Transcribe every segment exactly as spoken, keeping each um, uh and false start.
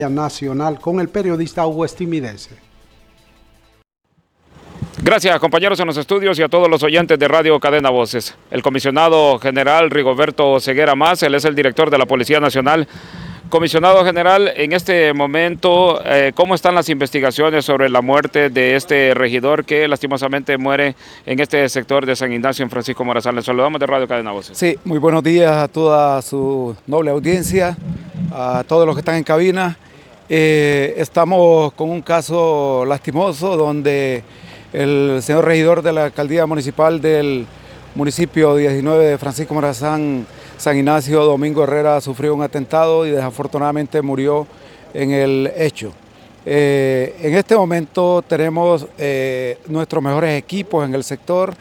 Nacional con el periodista Hugo Estimidese. Gracias, compañeros en los estudios y a todos los oyentes de Radio Cadena Voces. El comisionado general Rigoberto Oseguera Mas, él es el director de la Policía Nacional. Comisionado general, en este momento, eh, ¿cómo están las investigaciones sobre la muerte de este regidor que lastimosamente muere en este sector de San Ignacio, en Francisco Morazán? Les saludamos de Radio Cadena Voces. Sí, muy buenos días a toda su noble audiencia, a todos los que están en cabina. Eh, estamos con un caso lastimoso donde el señor regidor de la alcaldía municipal del municipio diecinueve de Francisco Morazán, San Ignacio, Domingo Herrera, sufrió un atentado y desafortunadamente murió en el hecho. Eh, en este momento tenemos eh, nuestros mejores equipos en el sector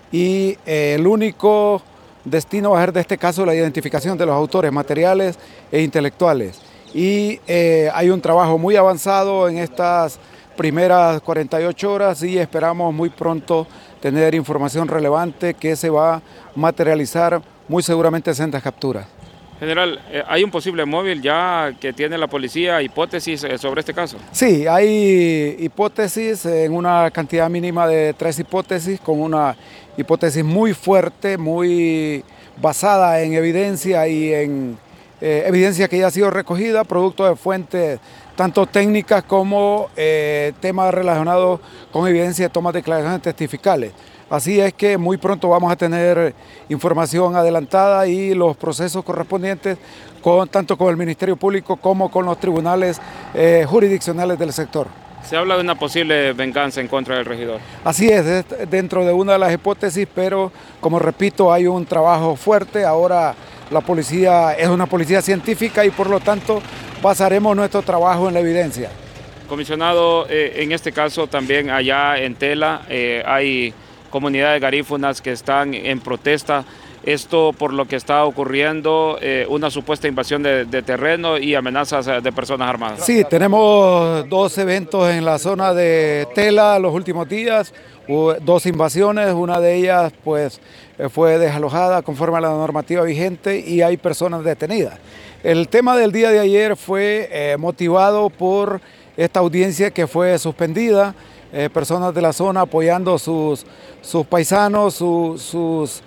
y eh, el único destino va a ser de este caso la identificación de los autores materiales e intelectuales. Y eh, hay un trabajo muy avanzado en estas primeras cuarenta y ocho horas y esperamos muy pronto tener información relevante que se va a materializar muy seguramente en sendas capturas. General, ¿hay un posible móvil ya que tiene la policía, hipótesis sobre este caso? Sí, hay hipótesis en una cantidad mínima de tres hipótesis, con una hipótesis muy fuerte, muy basada en evidencia y en eh, evidencia que ya ha sido recogida, producto de fuentes tanto técnicas como eh, temas relacionados con evidencia de tomas de declaraciones testificales. Así es que muy pronto vamos a tener información adelantada y los procesos correspondientes con, tanto con el Ministerio Público como con los tribunales eh, jurisdiccionales del sector. Se habla de una posible venganza en contra del regidor. Así es, es dentro de una de las hipótesis, pero como repito, hay un trabajo fuerte. Ahora la policía es una policía científica y por lo tanto basaremos nuestro trabajo en la evidencia. Comisionado, eh, en este caso también allá en Tela eh, hay comunidades garífunas que están en protesta. Esto por lo que está ocurriendo, eh, una supuesta invasión de, de terreno y amenazas de personas armadas. Sí, tenemos dos eventos en la zona de Tela los últimos días, hubo dos invasiones, una de ellas pues fue desalojada conforme a la normativa vigente y hay personas detenidas. El tema del día de ayer fue eh, motivado por esta audiencia que fue suspendida, eh, personas de la zona apoyando sus, sus paisanos, su, sus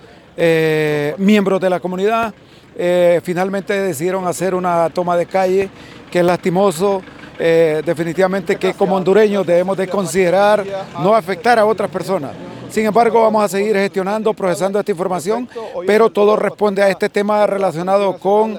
eh, miembros de la comunidad. Eh, finalmente decidieron hacer una toma de calle que es lastimoso. Eh, definitivamente que como hondureños debemos de considerar no afectar a otras personas. Sin embargo, vamos a seguir gestionando, procesando esta información, pero todo responde a este tema relacionado con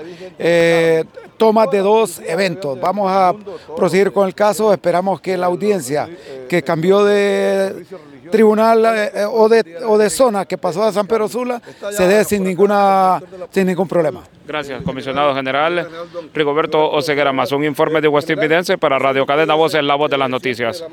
eh, tomas de dos eventos. Vamos a proseguir con el caso, esperamos que la audiencia que cambió de tribunal eh, o, de, o de zona que pasó a San Pedro Sula se dé sin, ninguna, sin ningún problema. Gracias, comisionado general Rigoberto Oseguera Mas. Un informe de Hugo Estimidese para Radio Cadena Voces, la voz de las noticias.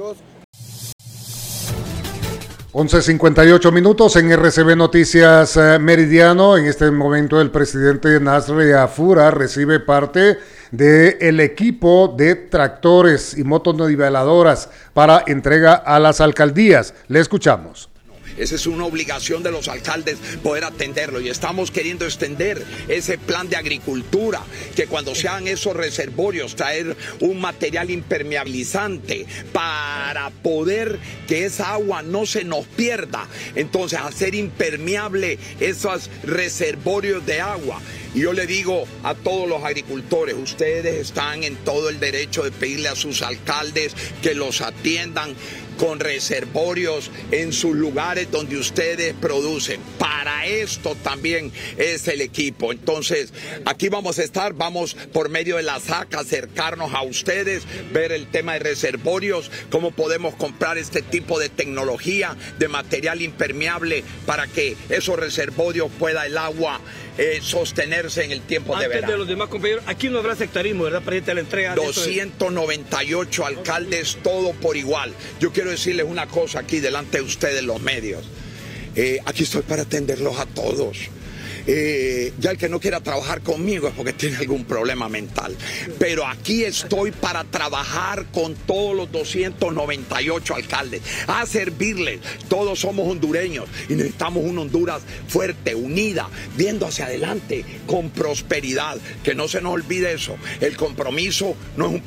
once cincuenta y ocho minutos en R C B Noticias eh, Meridiano. En este momento el presidente Nasri Afura recibe parte del equipo de tractores y motoniveladoras para entrega a las alcaldías. Le escuchamos. Esa es una obligación de los alcaldes poder atenderlo y estamos queriendo extender ese plan de agricultura, que cuando se hagan esos reservorios traer un material impermeabilizante para poder que esa agua no se nos pierda, entonces hacer impermeable esos reservorios de agua. Y yo le digo a todos los agricultores, ustedes están en todo el derecho de pedirle a sus alcaldes que los atiendan con reservorios en sus lugares donde ustedes producen. Para esto también es el equipo. Entonces, aquí vamos a estar, vamos por medio de la S A C a acercarnos a ustedes, ver el tema de reservorios, cómo podemos comprar este tipo de tecnología, de material impermeable, para que esos reservorios pueda el agua eh, sostenerse en el tiempo Antes de verano. de los demás compañeros, aquí no habrá sectarismo, ¿verdad? Para irte a la entrega. doscientos noventa y ocho alcaldes, todo por igual. Yo quiero decirles una cosa aquí delante de ustedes, los medios. Eh, aquí estoy para atenderlos a todos. Eh, ya el que no quiera trabajar conmigo es porque tiene algún problema mental. Pero aquí estoy para trabajar con todos los doscientos noventa y ocho alcaldes, a servirles. Todos somos hondureños y necesitamos una Honduras fuerte, unida, viendo hacia adelante, con prosperidad. Que no se nos olvide eso. El compromiso no es un